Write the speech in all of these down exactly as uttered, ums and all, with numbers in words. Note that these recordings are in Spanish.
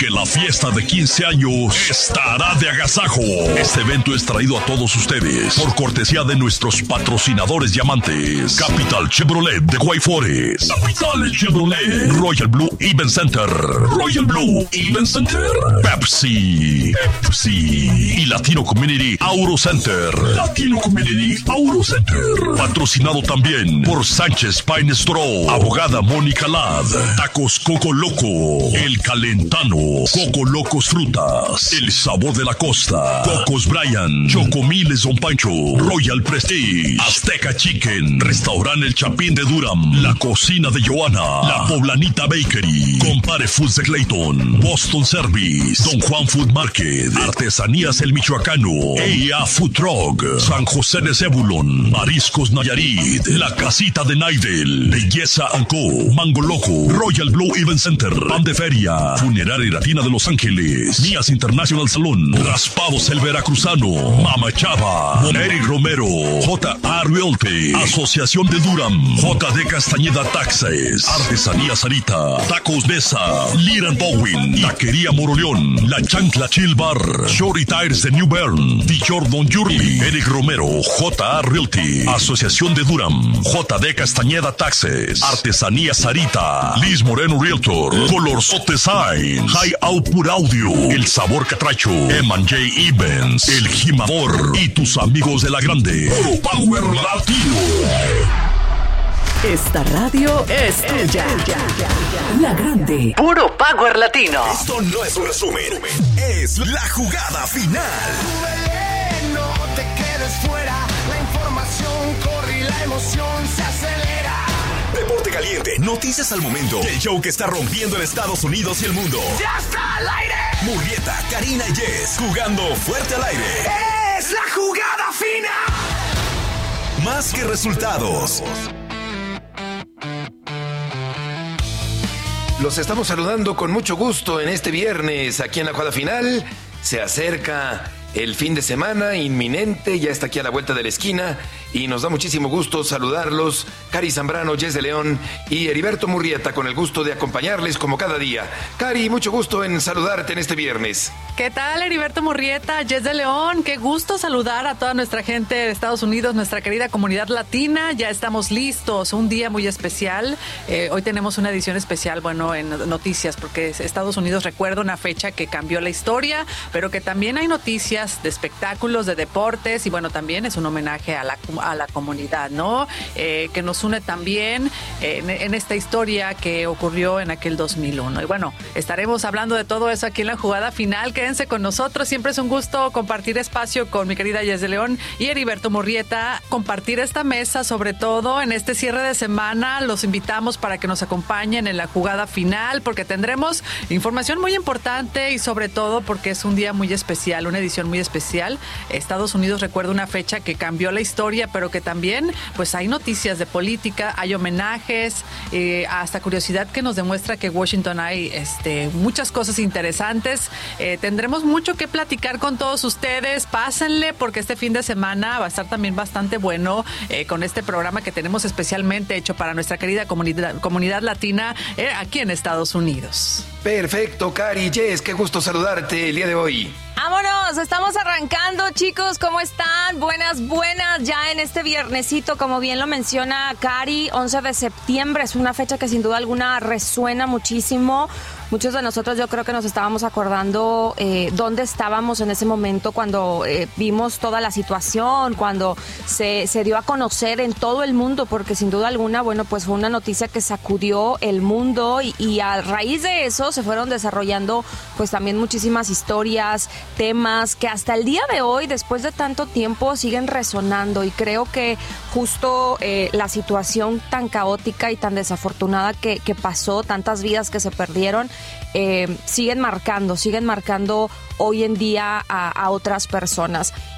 porque la fiesta de quince años estará de agasajo. Este evento es traído a todos ustedes por cortesía de nuestros patrocinadores diamantes. Capital Chevrolet de White Forest, Capital Chevrolet, Royal Blue Event Center, Royal Blue Event Center, Pepsi, Pepsi y Latino Community Auro Center, Latino Community Auro Center. Patrocinado también por Sánchez Pine Straw, Abogada Mónica Lad, Tacos Coco Loco, El Calentano, Coco Locos Frutas, El Sabor de la Costa, Cocos Brian, Chocomiles Don Pancho, Royal Prestige, Azteca Chicken, Restaurante El Chapín de Durham, La Cocina de Joana, La Poblanita Bakery, Compare Foods de Clayton, Boston Service, Don Juan Food Market, Artesanías El Michoacano, A I A Food Truck, San José de Cebulón, Mariscos Nayarit, La Casita de Naidel, Belleza and Co, Mango Loco, Royal Blue Event Center, Pan de Feria, Funeraria Latina de Los Ángeles, Mías International Salón, Raspados El Veracruzano, Mama Chava, Eric Romero, J A Realty, Asociación de Durham, J D Castañeda Taxes, Artesanía Sarita, Tacos Besa, Liran Bowen, Taquería Moroleón, La Chancla Chill Bar, Shorty Tires de New Bern, Tichor Don Yurli, Eric Romero, J A Realty, Asociación de Durham, J D Castañeda Taxes, Artesanía Sarita, Liz Moreno Realtor, Color Sote Sign, High Output Audio, El Sabor Catracho, M and J Events, El Jimador y tus amigos de La Grande. Puro Power Latino. Esta radio es tuya. La Grande. Puro Power Latino. Esto no es un resumen, es la jugada final. No te quedes fuera, la información corre y la emoción se acelera. Deporte caliente, noticias al momento. El show que está rompiendo en Estados Unidos y el mundo. ¡Ya está al aire! Murrieta, Karina y Jess, jugando fuerte al aire. ¡Es la jugada final! Más que resultados. Los estamos saludando con mucho gusto en este viernes aquí en la jugada final. Se acerca el fin de semana inminente, ya está aquí a la vuelta de la esquina y nos da muchísimo gusto saludarlos. Cari Zambrano, Jess de León y Heriberto Murrieta, con el gusto de acompañarles como cada día. Cari, mucho gusto en saludarte en este viernes. ¿Qué tal, Heriberto Murrieta, Jess de León? Qué gusto saludar a toda nuestra gente de Estados Unidos, nuestra querida comunidad latina. Ya estamos listos, un día muy especial. Eh, hoy tenemos una edición especial, bueno, en noticias, porque Estados Unidos recuerda una fecha que cambió la historia, pero que también hay noticias de espectáculos, de deportes, y bueno, también es un homenaje a la, a la comunidad, ¿no? Eh, que nos une también eh, en, en esta historia que ocurrió en aquel dos mil uno. Y bueno, estaremos hablando de todo eso aquí en la jugada final. Quédense con nosotros, siempre es un gusto compartir espacio con mi querida Jess de León y Heriberto Murrieta, compartir esta mesa, sobre todo en este cierre de semana. Los invitamos para que nos acompañen en la jugada final, porque tendremos información muy importante y sobre todo porque es un día muy especial, una edición muy especial. Estados Unidos recuerda una fecha que cambió la historia, pero que también pues hay noticias de política, hay homenajes, eh, hasta curiosidad que nos demuestra que Washington hay este, muchas cosas interesantes. Eh, tendremos mucho que platicar con todos ustedes. Pásenle, porque este fin de semana va a estar también bastante bueno eh, con este programa que tenemos especialmente hecho para nuestra querida comunidad, comunidad latina eh, aquí en Estados Unidos. Perfecto, Cari, Jess, qué gusto saludarte el día de hoy. ¡Vámonos! Estamos arrancando, chicos. ¿Cómo están? Buenas, buenas. Ya en este viernesito, como bien lo menciona Cari, once de septiembre. Es una fecha que sin duda alguna resuena muchísimo. Muchos de nosotros yo creo que nos estábamos acordando eh, dónde estábamos en ese momento cuando eh, vimos toda la situación, cuando se, se dio a conocer en todo el mundo, porque sin duda alguna, bueno, pues fue una noticia que sacudió el mundo y, y a raíz de eso se fueron desarrollando pues también muchísimas historias, temas que hasta el día de hoy, después de tanto tiempo, siguen resonando, y creo que justo eh, la situación tan caótica y tan desafortunada que, que pasó, tantas vidas que se perdieron, Eh, siguen marcando, siguen marcando hoy en día a, a otras personas.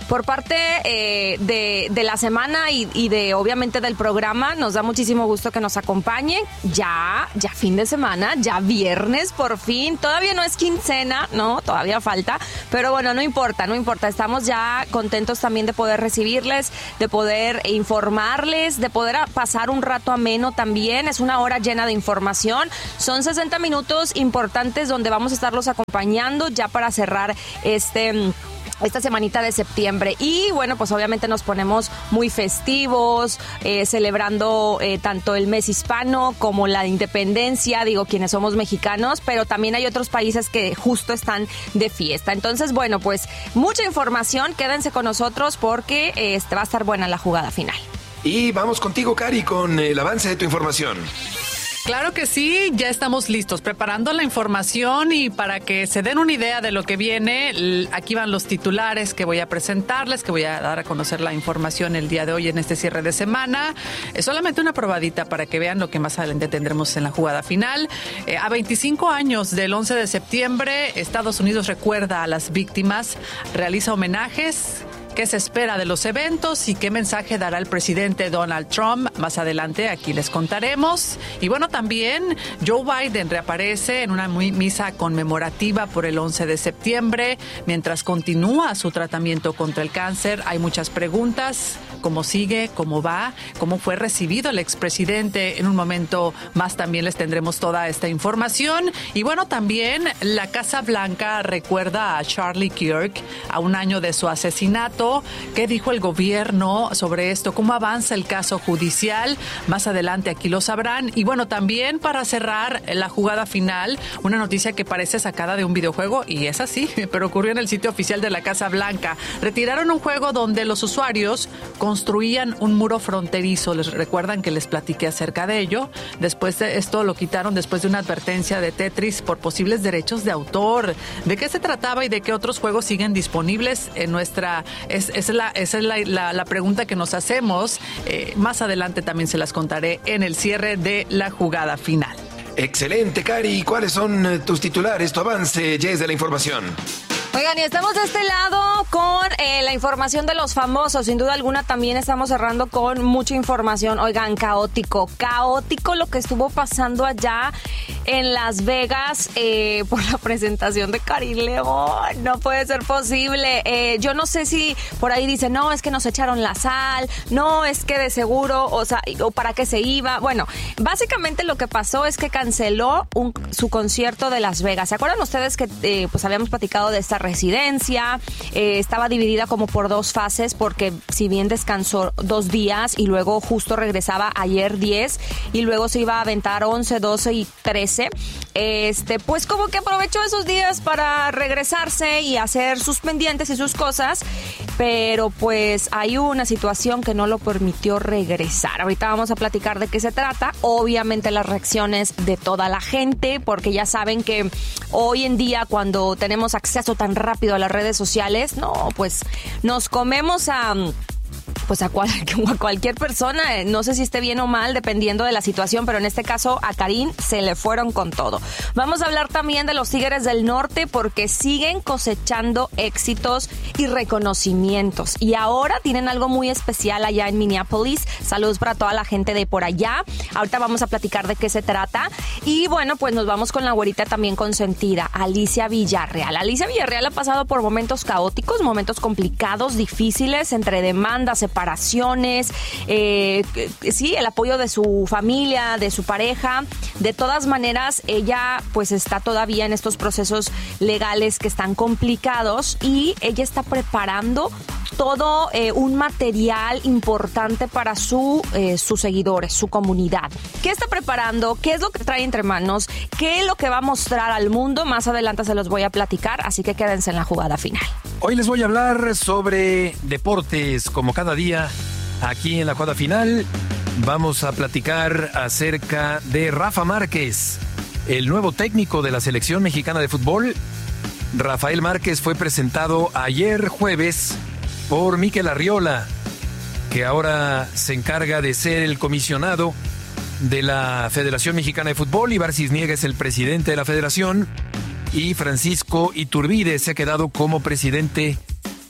por parte eh, de, de la semana y, y de obviamente del programa. Nos da muchísimo gusto que nos acompañen. Ya, ya fin de semana, ya viernes por fin. Todavía no es quincena, ¿no? Todavía falta. Pero bueno, no importa, no importa. Estamos ya contentos también de poder recibirles, de poder informarles, de poder pasar un rato ameno también. Es una hora llena de información. Son sesenta minutos importantes donde vamos a estarlos acompañando ya para cerrar este... esta semanita de septiembre. Y bueno, pues obviamente nos ponemos muy festivos, eh, celebrando eh, tanto el mes hispano como la independencia, digo, quienes somos mexicanos, pero también hay otros países que justo están de fiesta. Entonces, bueno, pues mucha información, quédense con nosotros porque eh, este va a estar buena la jugada final. Y vamos contigo, Cari, con el avance de tu información. Claro que sí, ya estamos listos, preparando la información y para que se den una idea de lo que viene, aquí van los titulares que voy a presentarles, que voy a dar a conocer la información el día de hoy en este cierre de semana. Es solamente una probadita para que vean lo que más adelante tendremos en la jugada final. Eh, a veinticinco años del once de septiembre, Estados Unidos recuerda a las víctimas, realiza homenajes. ¿Qué se espera de los eventos y qué mensaje dará el presidente Donald Trump? Más adelante aquí les contaremos. Y bueno, también Joe Biden reaparece en una misa conmemorativa por el once de septiembre. Mientras continúa su tratamiento contra el cáncer, hay muchas preguntas. ¿Cómo sigue? ¿Cómo va? ¿Cómo fue recibido el expresidente? En un momento más también les tendremos toda esta información. Y bueno, también la Casa Blanca recuerda a Charlie Kirk a un año de su asesinato. ¿Qué dijo el gobierno sobre esto? ¿Cómo avanza el caso judicial? Más adelante aquí lo sabrán. Y bueno, también para cerrar la jugada final, una noticia que parece sacada de un videojuego, y es así, pero ocurrió en el sitio oficial de la Casa Blanca. Retiraron un juego donde los usuarios construían un muro fronterizo. Les recuerdan que les platiqué acerca de ello. Después de esto lo quitaron después de una advertencia de Tetris por posibles derechos de autor. ¿De qué se trataba y de qué otros juegos siguen disponibles en nuestra... Es, es la, esa es la, la, la pregunta que nos hacemos. Eh, más adelante también se las contaré en el cierre de la jugada final. Excelente, Cari. ¿Cuáles son tus titulares, tu avance, Jess, de la información? Oigan, y estamos de este lado con eh, la información de los famosos. Sin duda alguna también estamos cerrando con mucha información. Oigan, caótico, caótico lo que estuvo pasando allá en Las Vegas eh, por la presentación de Karim León. No puede ser posible. Eh, yo no sé si por ahí dicen, no, es que nos echaron la sal, no, es que de seguro, o sea, o para qué se iba. Bueno, básicamente lo que pasó es que canceló un, su concierto de Las Vegas. ¿Se acuerdan ustedes que eh, pues habíamos platicado de esta residencia? Eh, estaba dividida como por dos fases porque si bien descansó dos días y luego justo regresaba ayer diez y luego se iba a aventar once, doce y trece, este, pues como que aprovechó esos días para regresarse y hacer sus pendientes y sus cosas, pero pues hay una situación que no lo permitió regresar. Ahorita vamos a platicar de qué se trata. Obviamente las reacciones de toda la gente, porque ya saben que hoy en día cuando tenemos acceso tan rápido a las redes sociales, no, pues nos comemos a... pues a, cual, a cualquier persona, no sé si esté bien o mal, dependiendo de la situación, pero en este caso a Karim se le fueron con todo. Vamos a hablar también de los Tigres del Norte porque siguen cosechando éxitos y reconocimientos. Y ahora tienen algo muy especial allá en Minneapolis. Saludos para toda la gente de por allá. Ahorita vamos a platicar de qué se trata. Y bueno, pues nos vamos con la güerita también consentida, Alicia Villarreal. Alicia Villarreal ha pasado por momentos caóticos, momentos complicados, difíciles, entre demandas, separaciones, eh, sí, el apoyo de su familia, de su pareja. De todas maneras, ella pues está todavía en estos procesos legales que están complicados y ella está preparando todo eh, un material importante para su, eh, sus seguidores, su comunidad. ¿Qué está preparando? ¿Qué es lo que trae entre manos? ¿Qué es lo que va a mostrar al mundo? Más adelante se los voy a platicar, así que quédense en la jugada final. Hoy les voy a hablar sobre deportes, como cada día, aquí en la jugada final. Vamos a platicar acerca de Rafa Márquez, el nuevo técnico de la selección mexicana de fútbol. Rafael Márquez fue presentado ayer jueves por Mikel Arriola, que ahora se encarga de ser el comisionado de la Federación Mexicana de Fútbol. Ibar Cisniega es el presidente de la federación y Francisco Iturbide se ha quedado como presidente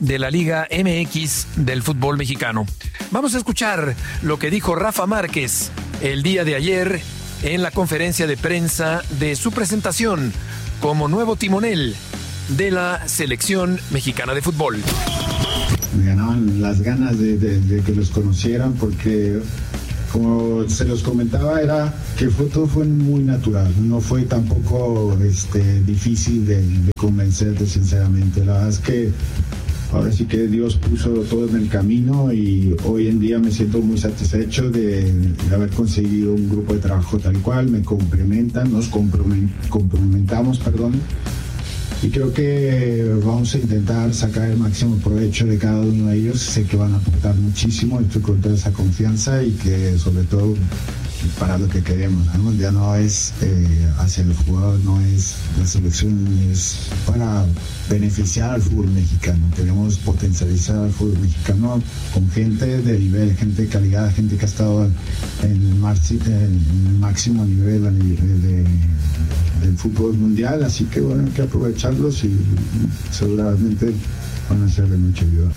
de la Liga M X del fútbol mexicano. Vamos a escuchar lo que dijo Rafa Márquez el día de ayer en la conferencia de prensa de su presentación como nuevo timonel de la selección mexicana de fútbol. Me ganaban las ganas de, de, de que los conocieran porque, como se los comentaba, era que fue, todo fue muy natural, no fue tampoco este, difícil de, de convencerte sinceramente. La verdad es que ahora sí que Dios puso todo en el camino y hoy en día me siento muy satisfecho de, de haber conseguido un grupo de trabajo tal cual, me complementan, nos complementamos, perdón. Y creo que vamos a intentar sacar el máximo provecho de cada uno de ellos. Sé que van a aportar muchísimo, estoy con toda esa confianza y que sobre todo para lo que queremos, ¿no? Ya no es eh, hacia el jugador, no es la selección, es para beneficiar al fútbol mexicano. Queremos potencializar al fútbol mexicano con gente de nivel, gente de calidad, gente que ha estado en el, maxi, en el máximo nivel, a nivel de, del fútbol mundial, así que bueno, hay que aprovecharlos y seguramente van a ser de mucha ayuda.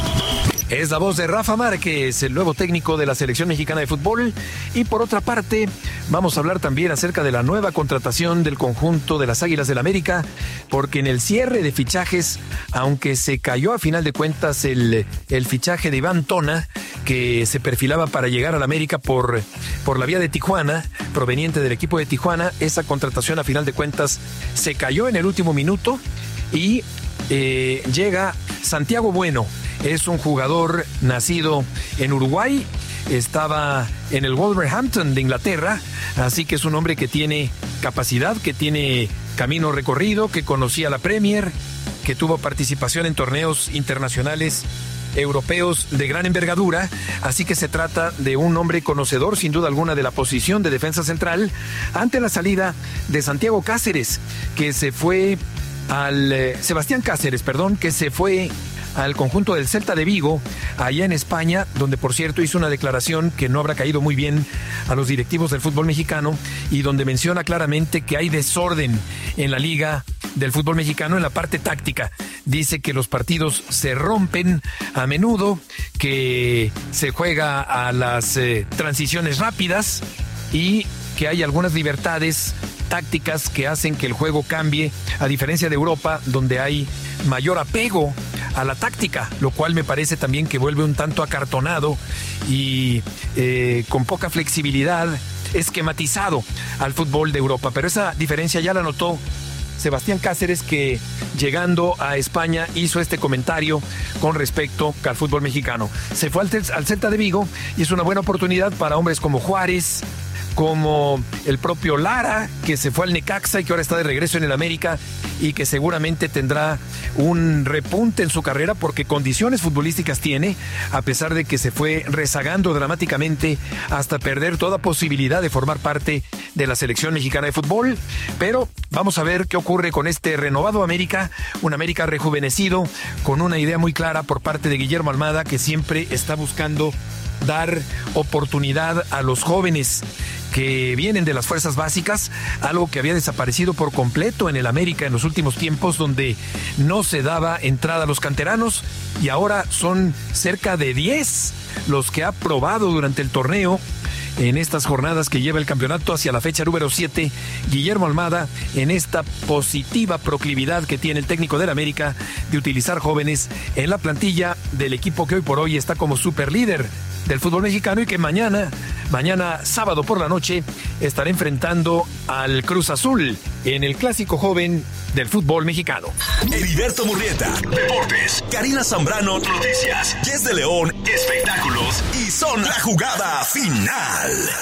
Es la voz de Rafa Márquez, el nuevo técnico de la selección mexicana de fútbol. Y por otra parte, vamos a hablar también acerca de la nueva contratación del conjunto de las Águilas del la América, porque en el cierre de fichajes, aunque se cayó a final de cuentas el, el fichaje de Iván Tona, que se perfilaba para llegar a la América por, por la vía de Tijuana, proveniente del equipo de Tijuana, esa contratación a final de cuentas se cayó en el último minuto y eh, llega Santiago Bueno. Es un jugador nacido en Uruguay, estaba en el Wolverhampton de Inglaterra, así que es un hombre que tiene capacidad, que tiene camino recorrido, que conocía la Premier, que tuvo participación en torneos internacionales europeos de gran envergadura, así que se trata de un hombre conocedor sin duda alguna de la posición de defensa central ante la salida de Santiago Cáceres, que se fue al... Eh, Sebastián Cáceres, perdón, que se fue al conjunto del Celta de Vigo, allá en España, donde por cierto hizo una declaración que no habrá caído muy bien a los directivos del fútbol mexicano y donde menciona claramente que hay desorden en la liga del fútbol mexicano en la parte táctica. Dice que los partidos se rompen a menudo, que se juega a las eh, transiciones rápidas y que hay algunas libertades tácticas que hacen que el juego cambie, a diferencia de Europa, donde hay mayor apego a la táctica, lo cual me parece también que vuelve un tanto acartonado y eh, con poca flexibilidad, esquematizado al fútbol de Europa. Pero esa diferencia ya la notó Sebastián Cáceres, que llegando a España hizo este comentario con respecto al fútbol mexicano. Se fue al, al Celta de Vigo y es una buena oportunidad para hombres como Juárez, como el propio Lara, que se fue al Necaxa y que ahora está de regreso en el América y que seguramente tendrá un repunte en su carrera porque condiciones futbolísticas tiene, a pesar de que se fue rezagando dramáticamente hasta perder toda posibilidad de formar parte de la selección mexicana de fútbol. Pero vamos a ver qué ocurre con este renovado América, un América rejuvenecido, con una idea muy clara por parte de Guillermo Almada, que siempre está buscando dar oportunidad a los jóvenes que vienen de las fuerzas básicas, algo que había desaparecido por completo en el América en los últimos tiempos, donde no se daba entrada a los canteranos, y ahora son cerca de diez los que ha probado durante el torneo en estas jornadas que lleva el campeonato hacia la fecha número siete, Guillermo Almada, en esta positiva proclividad que tiene el técnico del América de utilizar jóvenes en la plantilla del equipo que hoy por hoy está como superlíder del fútbol mexicano y que mañana, mañana sábado por la noche, estará enfrentando al Cruz Azul en el clásico joven del fútbol mexicano. Heriberto Murrieta, Deportes. Karina Zambrano, Noticias. Jess de León, Espectáculos. Y Son la Jugada Final.